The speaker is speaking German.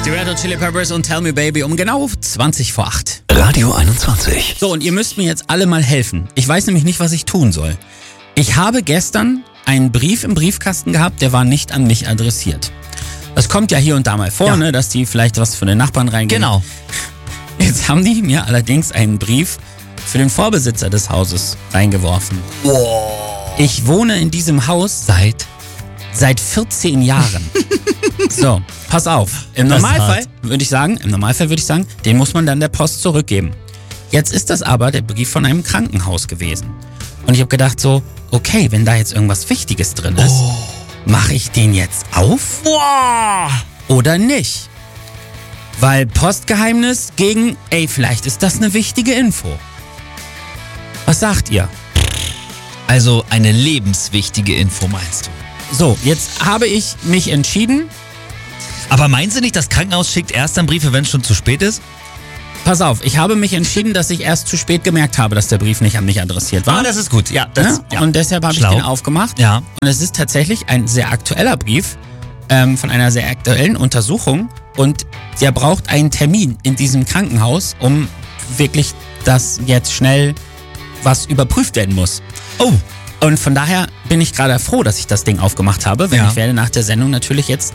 Die Red Hot Chili Peppers und Tell Me Baby um genau 20 vor 8. Radio 21. So, und ihr müsst mir jetzt alle mal helfen. Ich weiß nämlich nicht, was ich tun soll. Ich habe gestern einen Brief im Briefkasten gehabt, der war nicht an mich adressiert. Das kommt ja hier und da mal vor, ne, dass die vielleicht was für den Nachbarn reingehen. Genau. Jetzt haben die mir allerdings einen Brief für den Vorbesitzer des Hauses reingeworfen. Ich wohne in diesem Haus seit 14 Jahren. So, pass auf. Im Normalfall würde ich sagen, den muss man dann der Post zurückgeben. Jetzt ist das aber der Brief von einem Krankenhaus gewesen. Und ich habe gedacht so, okay, wenn da jetzt irgendwas Wichtiges drin ist, mache ich den jetzt auf? Oder nicht? Weil Postgeheimnis gegen, vielleicht ist das eine wichtige Info. Was sagt ihr? Also eine lebenswichtige Info, meinst du? So, jetzt habe ich mich entschieden. Aber meinst du nicht, das Krankenhaus schickt erst dann Briefe, wenn es schon zu spät ist? Pass auf, ich habe mich entschieden, dass ich erst zu spät gemerkt habe, dass der Brief nicht an mich adressiert war. Ah, das ist gut. Ja, Und deshalb habe ich den aufgemacht. Ja. Und es ist tatsächlich ein sehr aktueller Brief von einer sehr aktuellen Untersuchung. Und der braucht einen Termin in diesem Krankenhaus, um wirklich, dass jetzt schnell was überprüft werden muss. Oh. Und von daher bin ich gerade froh, dass ich das Ding aufgemacht habe, weil ich werde nach der Sendung natürlich jetzt